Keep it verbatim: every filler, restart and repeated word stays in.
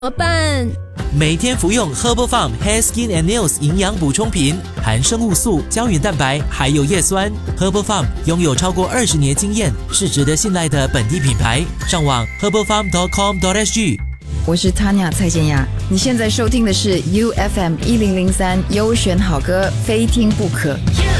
么办？ 每天服用 Herbal Farm Hair Skin and Nails 营养补充品，含生物素、胶原蛋白，还有叶酸。Herbal Farm 拥有超过二十年经验，是值得信赖的本地品牌。上网 herbal farm dot com dot s g。 我是 Tanya 蔡健雅，你现在收听的是 U F M 一零零三优选好歌，非听不可。